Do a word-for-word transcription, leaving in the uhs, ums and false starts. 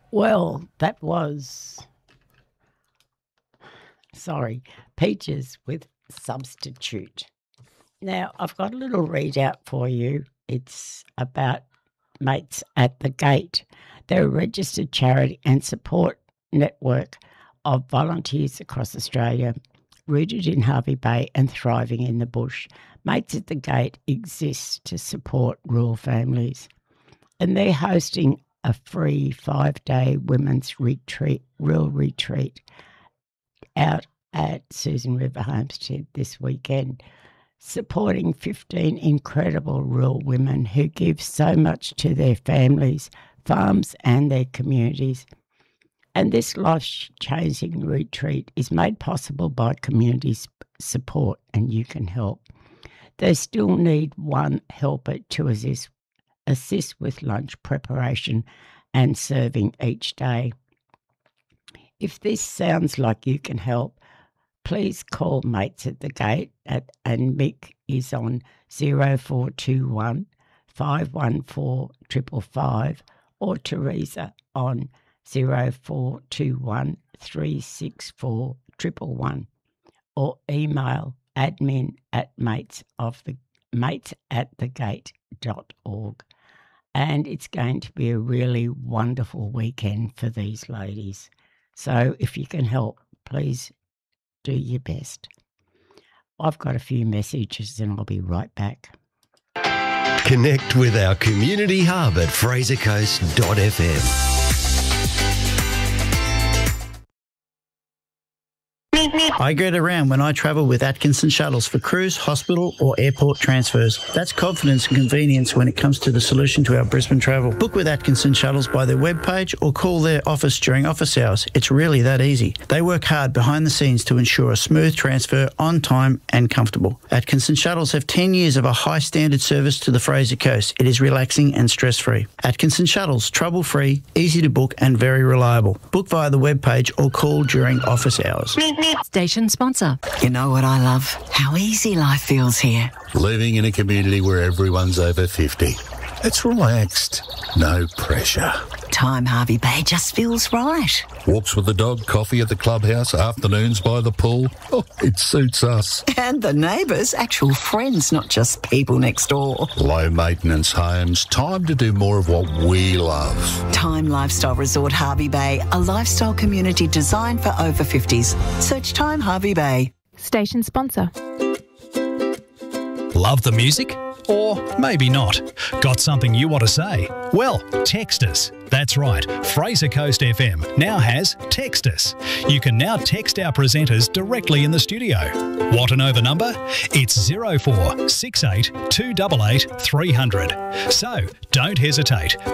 Well, that was, sorry, Peaches with Substitute. Now, I've got a little readout for you. It's about Mates at the Gate. They're a registered charity and support network of volunteers across Australia, rooted in Hervey Bay and thriving in the bush. Mates at the Gate exists to support rural families, and they're hosting a free five-day women's retreat, rural retreat, out at Susan River Homestead this weekend, supporting fifteen incredible rural women who give so much to their families, farms and their communities. And this life-changing retreat is made possible by community support, and you can help. They still need one helper to assist assist with lunch preparation and serving each day. If this sounds like you can help, please call Mates at the Gate, at, and Mick is on zero four two one, five one four, five five five, or Teresa on zero four two one, three six four, one one one, or email admin at mates of the mates at the gate dot org. And it's going to be a really wonderful weekend for these ladies. So if you can help, please do your best. I've got a few messages and I'll be right back. Connect with our community hub at fraser coast dot f m. I get around when I travel with Atkinson Shuttles for cruise, hospital or airport transfers. That's confidence and convenience when it comes to the solution to our Brisbane travel. Book with Atkinson Shuttles by their webpage or call their office during office hours. It's really that easy. They work hard behind the scenes to ensure a smooth transfer on time and comfortable. Atkinson Shuttles have ten years of a high standard service to the Fraser Coast. It is relaxing and stress-free. Atkinson Shuttles, trouble-free, easy to book and very reliable. Book via the webpage or call during office hours. Station sponsor. You know what I love? How easy life feels here. Living in a community where everyone's over fifty. It's relaxed. No pressure. Time Hervey Bay just feels right. Walks with the dog, coffee at the clubhouse, afternoons by the pool. Oh, it suits us. And the neighbours, actual friends, not just people next door. Low maintenance homes. Time to do more of what we love. Time Lifestyle Resort Hervey Bay, a lifestyle community designed for over fifties. Search Time Hervey Bay. Station sponsor. Love the music? Or maybe not. Got something you want to say? Well, text us. That's right, Fraser Coast F M now has Text Us. You can now text our presenters directly in the studio. Want to know the number? It's zero four six eight two eight eight three hundred. So, don't hesitate.